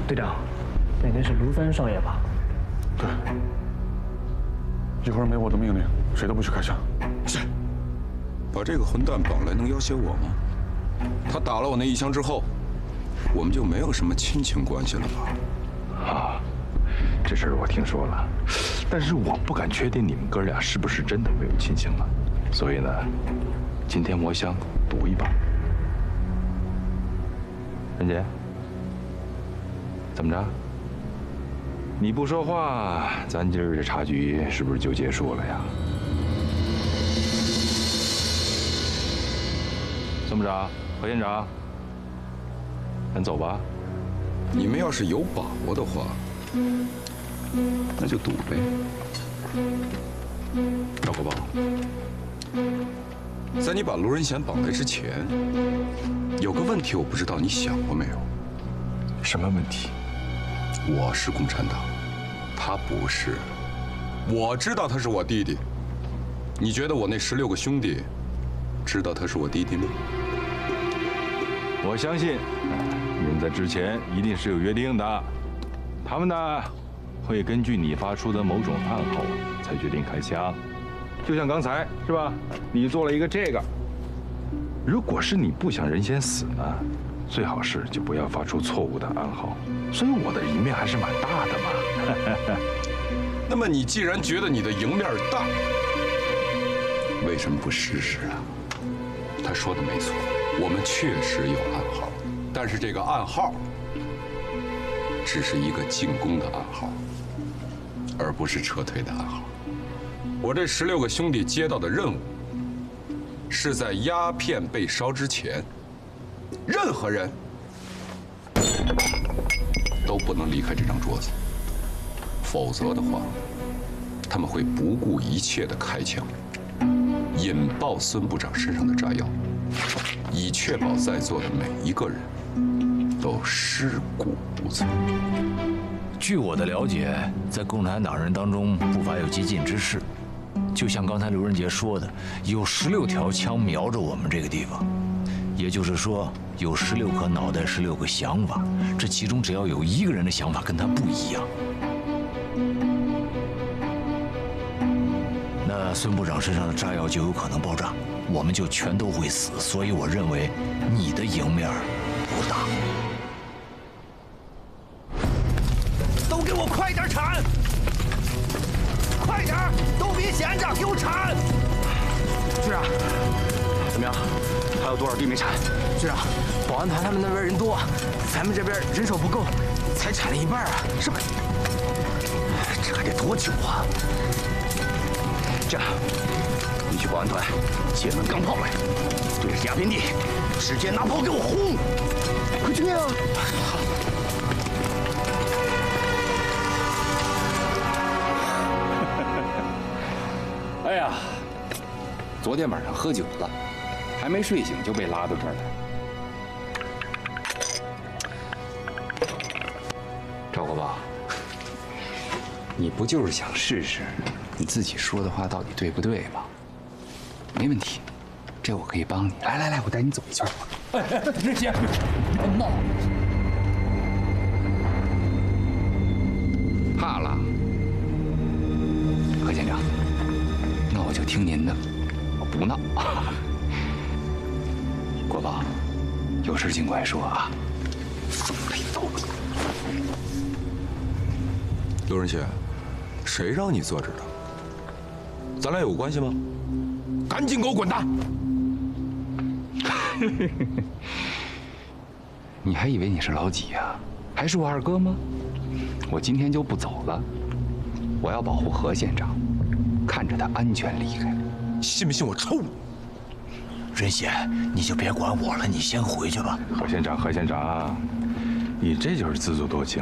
队长，那个是卢三少爷吧？ 对。一会儿没我的命令，谁都不许开枪。 是。把这个混蛋绑来，能要挟我吗？他打了我那一枪之后，我们就没有什么亲情关系了吧？ 啊，这事儿我听说了，但是我不敢确定你们哥俩是不是真的没有亲情了。所以呢，今天我想赌一把。任杰，怎么着？你不说话，咱今儿这茶局是不是就结束了呀？孙部长、何县长，咱走吧。 你们要是有把握的话，那就赌呗。赵国宝，在你把卢仁贤绑来之前，有个问题我不知道你想过没有？ 什么问题？ 我是共产党，他不是。我知道他是我弟弟。你觉得我那16个兄弟知道他是我弟弟吗？ 我相信，你们在之前一定是有约定的。他们呢，会根据你发出的某种暗号才决定开枪。就像刚才是吧？你做了一个这个。如果是你不想任贤死呢，最好是就不要发出错误的暗号。所以我的赢面还是蛮大的嘛。 那么你既然觉得你的赢面大，为什么不试试啊？他说的没错，我们确实有暗号，但是这个暗号只是一个进攻的暗号，而不是撤退的暗号。我这16个兄弟接到的任务，是在鸦片被烧之前，任何人都不能离开这张桌子，否则的话，他们会不顾一切地开枪，引爆孙部长身上的炸药，以确保在座的每一个人都尸骨无存。 据我的了解，在共产党人当中不乏有激进之士，就像刚才刘仁杰说的，有16条枪瞄着我们这个地方，也就是说，有16颗脑袋，16个想法，这其中只要有1个人的想法跟他不一样，那孙部长身上的炸药就有可能爆炸，我们就全都会死。所以我认为你的赢面不大。 都给我快点铲！快点，都别闲着，给我铲！ 局长，怎么样？还有多少地没铲？局长，保安团他们那边人多，咱们这边人手不够，才铲了一半啊！是吧？这还得多久啊？这样，你去保安团借门钢炮来，对着鸦片地，直接拿炮给我轰！快去啊！ 哎呀，昨天晚上喝酒了，还没睡醒就被拉到这儿来。赵国宝，你不就是想试试你自己说的话到底对不对吗？没问题，这我可以帮你。来来来，我带你走一圈。 哎，任贤，冒！ 怕了，何县长。那我就听您的，我不闹。国宝，有事尽管说啊。 风雷刀。 刘仁贤，谁让你坐这儿的？咱俩有关系吗？赶紧给我滚蛋！ 你还以为你是老几呀？还是我二哥吗？我今天就不走了，我要保护何县长。看着他安全离开， 信不信我抽你？ 任贤，你就别管我了，你先回去吧。 何县长，何县长，你这就是自作多情。